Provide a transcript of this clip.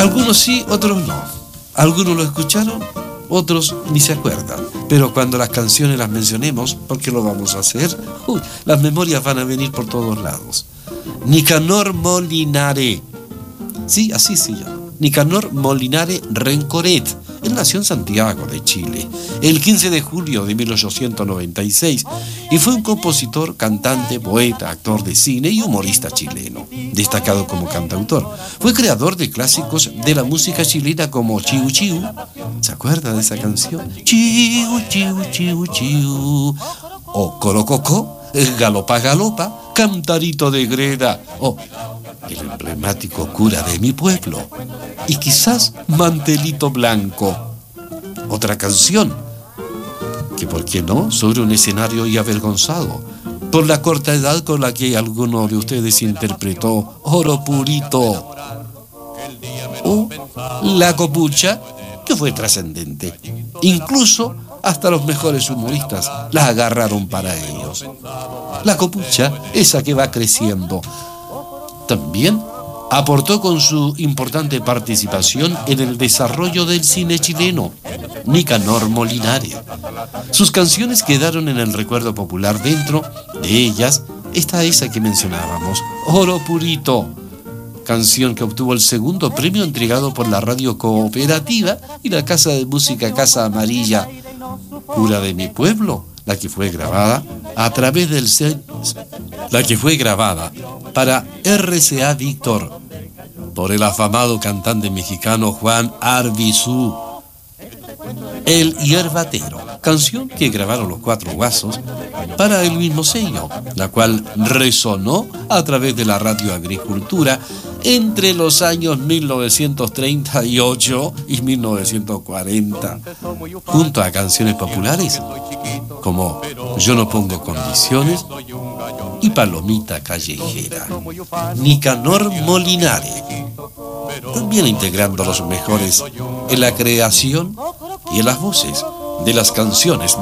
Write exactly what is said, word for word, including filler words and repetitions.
Algunos sí, otros no. Algunos lo escucharon, otros ni se acuerdan. Pero cuando las canciones las mencionemos, porque lo vamos a hacer, uy, las memorias van a venir por todos lados. Nicanor Molinare. Sí, así se llama. Nicanor Molinare Rencoret. Él nació en Santiago de Chile el quince de julio de mil ochocientos noventa y seis y fue un compositor, cantante, poeta, actor de cine y humorista chileno, destacado como cantautor. Fue creador de clásicos de la música chilena como Chiu Chiu. ¿Se acuerda de esa canción? Chiu Chiu Chiu Chiu. O Corococó, Galopa Galopa, Cantarito de Greda. O el emblemático Cura de mi pueblo. Y quizás Mantelito Blanco. Otra canción, que por qué no, sobre un escenario y avergonzado, por la corta edad con la que alguno de ustedes interpretó Oro Purito. O La Copucha, que fue trascendente. Incluso hasta los mejores humoristas la agarraron para ellos. La Copucha, esa que va creciendo. También aportó con su importante participación en el desarrollo del cine chileno, Nicanor Molinare. Sus canciones quedaron en el recuerdo popular. Dentro de ellas está esa que mencionábamos, Oro Purito, canción que obtuvo el segundo premio entregado por la Radio Cooperativa y la Casa de Música Casa Amarilla. Cura de mi pueblo, la que fue grabada a través del la que fue grabada para R C A Víctor por el afamado cantante mexicano Juan Arbizu, El Hierbatero, canción que grabaron los Cuatro Guasos para el mismo sello, la cual resonó a través de la Radio Agricultura entre los años mil novecientos treinta y ocho y mil novecientos cuarenta, junto a canciones populares como Yo no pongo condiciones y Palomita Callejera. Nicanor Molinare, también integrando los mejores en la creación y en las voces de las canciones